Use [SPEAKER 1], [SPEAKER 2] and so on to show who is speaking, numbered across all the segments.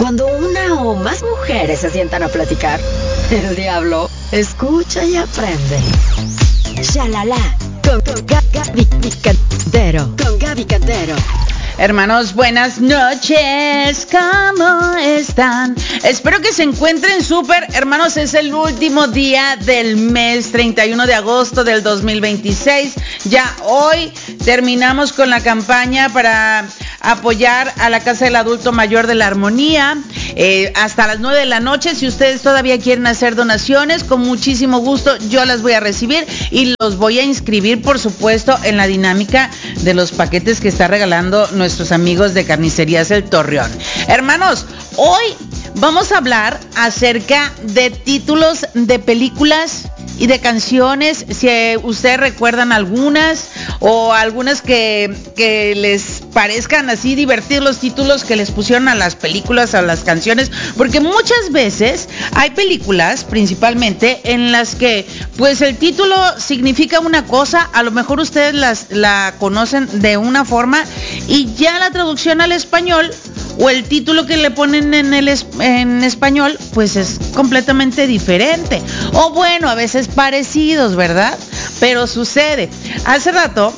[SPEAKER 1] Cuando una o más mujeres se sientan a platicar, el diablo escucha y aprende. Shalala, con Gaby Cantero. Con Gaby Cantero.
[SPEAKER 2] Hermanos, buenas noches, ¿cómo están? Espero que se encuentren súper. Hermanos, es el último día del mes, 31 de agosto del 2026. Ya hoy terminamos con la campaña para apoyar a la Casa del Adulto Mayor de la Armonía. Hasta las 9 de la noche, si ustedes todavía quieren hacer donaciones, con muchísimo gusto yo las voy a recibir y los voy a inscribir, por supuesto, en la dinámica de los paquetes que está regalando nuestros amigos de Carnicerías El Torreón. Hermanos, hoy vamos a hablar acerca de títulos de películas y de canciones, si ustedes recuerdan algunas o algunas que les parezcan así divertidos los títulos que les pusieron a las películas, a las canciones, porque muchas veces hay películas principalmente en las que pues el título significa una cosa, a lo mejor ustedes la conocen de una forma y ya la traducción al español o el título que le ponen en español, pues es completamente diferente. O bueno, a veces parecidos, ¿verdad? Pero sucede. Hace rato,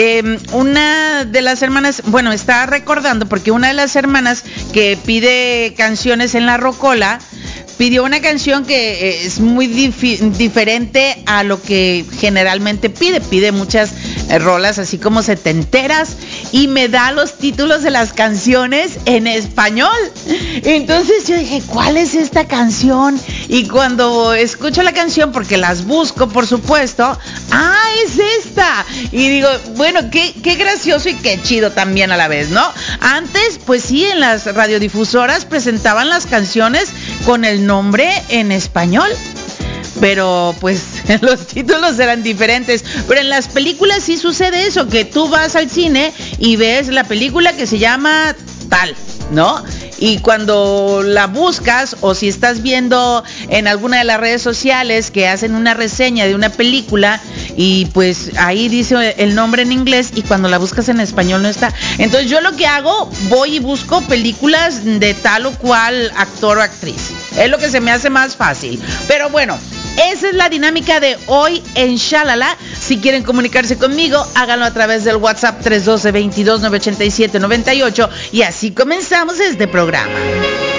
[SPEAKER 2] una de las hermanas, bueno, estaba recordando porque una de las hermanas que pide canciones en la Rocola, pidió una canción que es muy diferente a lo que generalmente pide muchas rolas así como setenteras y me da los títulos de las canciones en español. Entonces yo dije, ¿cuál es esta canción? Y cuando escucho la canción, porque las busco por supuesto, es esta. Y digo, bueno, qué gracioso y qué chido también a la vez, ¿no? Antes, pues sí, en las radiodifusoras presentaban las canciones con el nombre en español, pero pues los títulos eran diferentes. Pero en las películas sí sucede eso, que tú vas al cine y ves la película que se llama tal, ¿no? Y cuando la buscas o si estás viendo en alguna de las redes sociales que hacen una reseña de una película y pues ahí dice el nombre en inglés y cuando la buscas en español no está. Entonces yo lo que hago, voy y busco películas de tal o cual actor o actriz. Es lo que se me hace más fácil. Pero bueno, esa es la dinámica de hoy en Shalala. Si quieren comunicarse conmigo, háganlo a través del WhatsApp 312-22-987-98 y así comenzamos este programa.